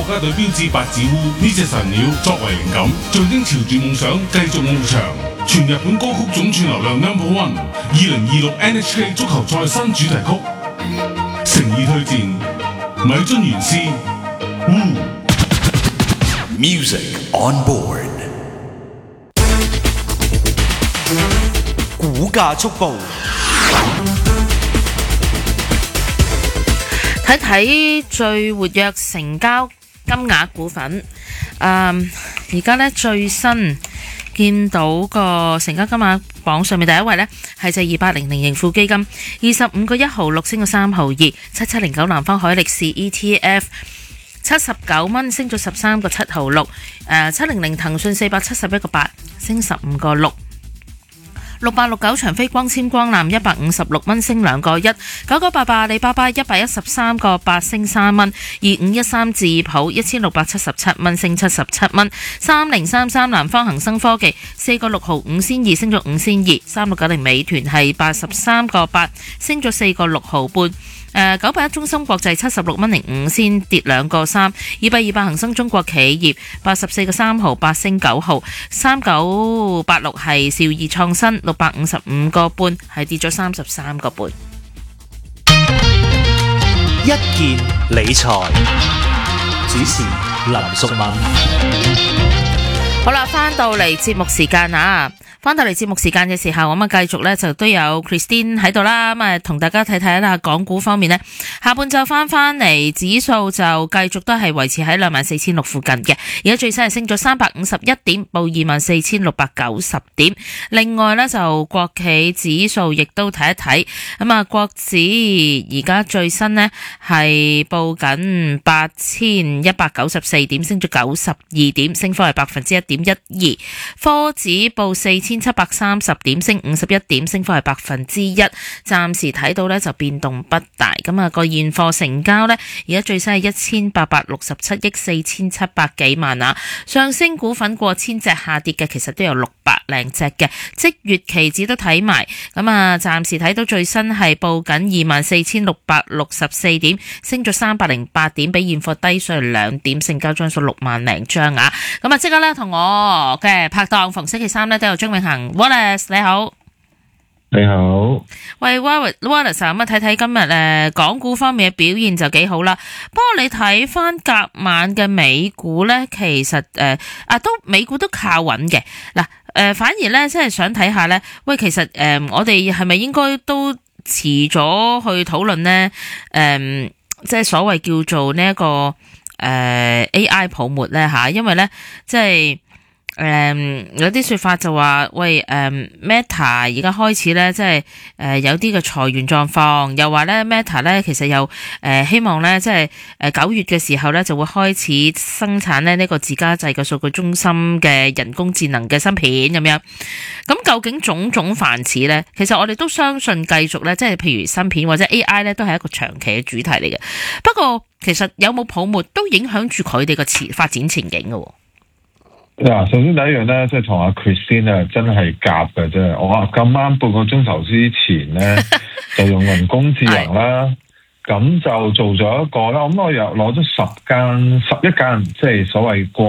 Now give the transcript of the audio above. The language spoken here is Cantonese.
國家隊標誌八字烏呢隻神鳥作為靈感，象徵朝住夢想繼續翱翔。全日本歌曲總串流量 No.1， 2026 NHK 足球賽新主題曲，誠意推薦米津玄師烏。 Music on board。股價速報， 睇睇最活躍成交金額股份。而家呢最新見到個成交金額榜上面第一位呢係就2800盈富基金，25個1毫6升個3毫2，7709南方海力士 ETF 79蚊升咗13個7毫6，700騰訊471個8升15個6。6869長飛光纖光纜156蚊升2個1，9988阿里巴巴113個8升3蚊，2513智普1677蚊升77蚊，3033南方恒生科技4個6毫5仙2升咗5仙2，3690美團係83個8升咗4個6毫半。981中芯國際76蚊05仙跌2個3，200恒生中國企業84個3毫8升9毫，3986係兆易創新655個半係跌咗33個半。 一件理財主持林淑敏。 好啦，翻到嚟節目時間啊！翻到嚟節目時間嘅時候，咁繼續咧就都有 Christine 喺度啦，咁同大家睇睇啦，港股方面呢，下半晝翻嚟，指數就繼續都係維持喺24,600附近嘅，而家最新係升咗351點，報24,690點。另外呢，就國企指數亦都睇一睇，咁啊國指而家最新呢係報緊8,194點，升咗92點，升幅係1.12%。科指報4,730點，升51點，升幅係1%。暫時睇到呢就變動不大。咁啊個現貨成交呢，而家最新係1867億4700幾萬啊。上升股份過千隻，下跌嘅其實都有600零隻嘅。即月期指都睇埋，咁啊暫時睇到最新係報緊24,664點，升咗308點，比現貨低水2點，成交張數6萬零張啊。咁啊即刻呢同我嘅拍檔逢星期三呢都有張永恒 Wallace， 你好。 你好， 喂 Wallace 咁啊睇睇今日港股方面嘅表現就幾好啦。不過你睇翻隔晚嘅美股呢，其實都美股都靠穩嘅。嗱反而呢，即係想睇下呢，喂其實我哋係咪應該都遲咗去討論呢？即係所謂叫做呢一個AI 泡沫呢吓，因為呢即係。有啲說法就話喂Meta 而家開始咧，即係有啲嘅裁員狀況，又話咧 Meta 咧其實又希望咧即係9月嘅時候咧就會開始生產咧呢個自家製嘅數據中心嘅人工智能嘅芯片咁樣。咁究竟種種凡此咧，其實我哋都相信繼續咧，即係譬如芯片或者 AI 咧都係一個長期嘅主題嚟嘅。不過其實有冇泡沫都影響住佢哋嘅發展前景嘅。 嗱，首先第一樣咧，即係同阿 Christine 啊，真係夾嘅啫。我話咁啱半個鐘頭之前咧，就用人工智能啦，咁就做咗一個啦。咁我又攞咗11間，即係所謂國